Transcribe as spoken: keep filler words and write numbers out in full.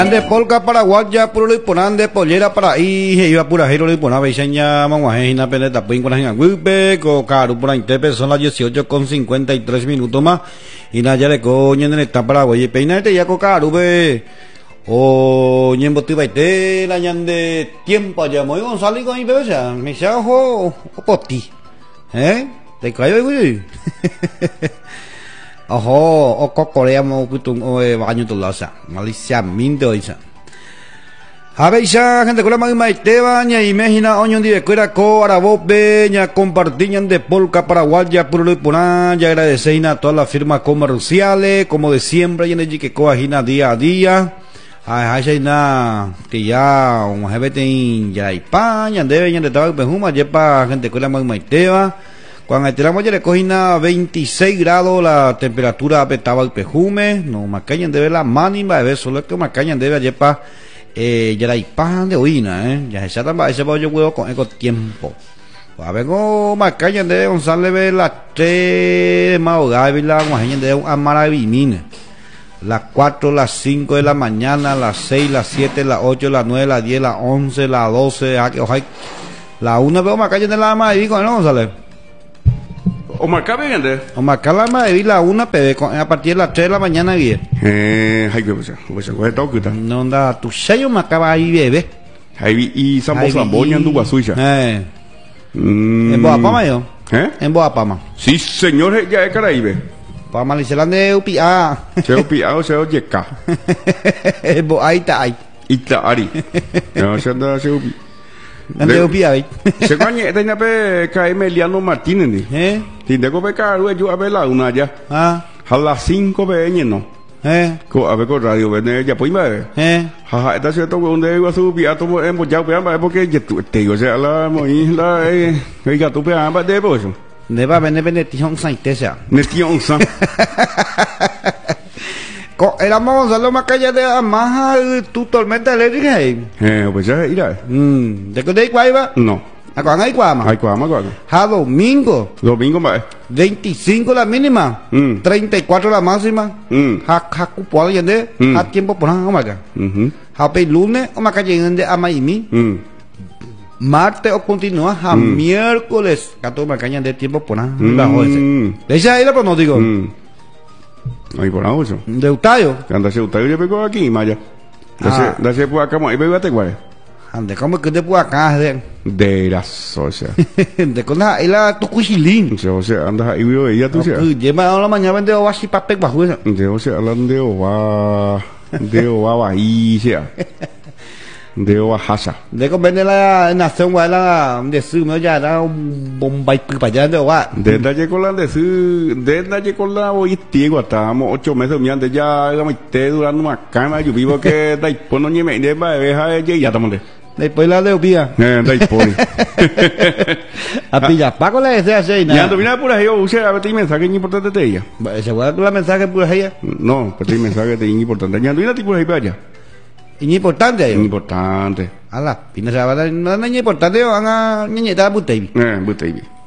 Ande polka paraguaya puro liponande pollera para ahí iba pura giro lipona beiseña manguajena peneta pin con la grupe co caro por intepe son las dieciocho con cincuenta y tres minutos más y na ya le coño en esta paraguaya peinate ya co caro be o ñembo tibaite la ñande tiempo ya muy Gonzalo con mi bebé ya me chajo o poti eh te cayó güey ojo o Corea mo putung o baño tolosa Malaysia mindo isa Abeisa gente con la magma Esteban y imagina oño de cuera co arabo beña compartían de polka paraguaya puro liponá ya agradecer a todas las firmas comerciales como de siempre y en el que coagina día a día ay ay na que ya un jebete ya España debe ya de trabajo pejuma yepa gente con la magma Esteban. Cuando entramos ya le cogina veintiséis grados la temperatura apretaba el pejume, no macañan debe la mánima de ver solo que macañan debe ayer pa eh, ya la pan de oína, eh, ya se trata ese bollo huevo con eco tiempo. A ver cómo macañan debe González ve las tres más gávila, macañan debe un amaravimine. Las cuatro, las cinco de la mañana, las seis, las siete, las ocho, las nueve, las diez, las once, las doce, la una veo macañan de la amaravimine, ¿no González? O marcar bien, ¿eh? O marcar la madre la una, pero a partir de las tres de la mañana bien. Eh, hay que ver, pues se puede tocar. No anda, tu sello me acaba ahí, bebé. Ahí y Sambo Samboña en Dubasuya. Eh. Mm. ¿En Boapama yo? ¿Eh? En Boapama. Sí, señor, ya es Caraíbe. Para Malicelán de U P A. Se U P A o se O Y K. Ahí está ahí. Itaari. No, se anda se U P A. Ande U P A ahí. Se coñe, tenía pe cae Emiliano Martínez ni. Eh. Tiene que pe caro yo a ver la una ya. Ah. A las cinco veñe no. Eh. Co a ver con radio vene ya pues me. Eh. Jaja, está cierto que donde iba a subir a todo hemos ya pe porque te yo sea la moi la eh que tu pe amba de pues. Ne va vene vene tión saitesa. Ne tión san. Éramos Gonzalo Macaya de Amaja, tu tormenta eléctrica. Eh, pues ya irá. Mm, ¿de qué te iba? No. ¿A cuándo hay cuama? Hay cuama, cuama. A domingo. Domingo más. veinticinco la mínima. Mm. treinta y cuatro la máxima. Mm. Ha ha cupo alguien de. Mm. Ha tiempo por nada más. Mhm. Ha pe lunes o Macaya de Amaimi. Mm. Martes o continúa a Mm. miércoles. Gato Macaya de tiempo por nada. Mm. Bajo ese. De esa ahí la pronóstico. Mm. Ahí por ahora eso. De Utayo. Anda se Utayo ya pegó aquí, Maya. Ah. Da se por acá, ahí pegó a Teguare. Ande, ¿cómo que te puedo acá? De De la socia. de con la la tu cuchilín. O sea, andas ahí veo ella tú sea. Lleva a la mañana vende o así papel bajo eso. De o sea, hablan de Oba, de Oba ahí sea. De Oba Hasa. De con vende la nación guala de su me ya da un bombay para allá de Oba. De dalle con la de su, de dalle con la hoy tiego estábamos ocho meses mirando ya la mitad durando una cama yo vivo que dai pono ni me de va deja de ya estamos de. Después la de Opía. Eh, dai poni. A pilla Paco le desea así Ya nada. ando mira por ahí, o sea, a ver, mensaje importante de ella. Se guarda tu la mensaje por ella. No, pero hay mensaje de importante. Ya ando mira tipo ahí para allá. Y importante ahí. Importante. Ala, pina se va a dar no es importante van a ñeñeta butei. Eh, but baby.